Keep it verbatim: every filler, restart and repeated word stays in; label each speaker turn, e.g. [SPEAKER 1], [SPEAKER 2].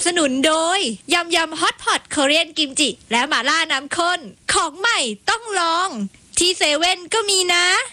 [SPEAKER 1] สนุนโดยยำยำฮอตพอตเกาหลีกิมจิและหม่าล่าน้ำข้นของใหม่ต้องลองที่เซเว่นก็มีนะ